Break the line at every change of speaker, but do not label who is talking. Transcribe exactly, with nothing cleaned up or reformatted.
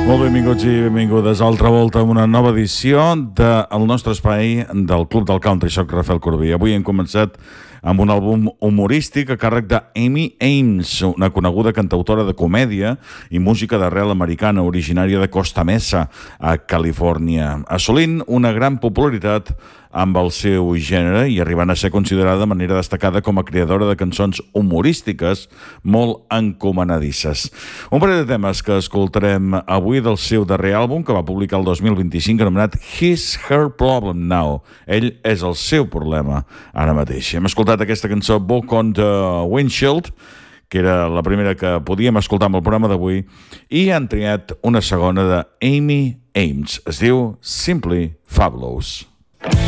Molt benvinguts i benvingudes altra volta amb una nova edició del nostre espai del Club del Country. Soc Rafael Corbí. Avui hem començat amb un àlbum humorístic a càrrec d'Amy Ames, una coneguda cantautora de comèdia i música d'arrel americana originària de Costa Mesa, a Califòrnia, assolint una gran popularitat amb el seu gènere i arribant a ser considerada de manera destacada com a creadora de cançons humorístiques molt encomanadisses. Un parell de temes que escoltarem avui del seu darrer àlbum, que va publicar el dos mil vint-i-cinc, anomenat He's Her Problem Now. Ell és el seu problema ara mateix. Hem escoltat aquesta cançó Book on the Windshield, que era la primera que podíem escoltar amb el programa d'avui, i han triat una segona de Amy Ames. Es diu Simply Fabulous.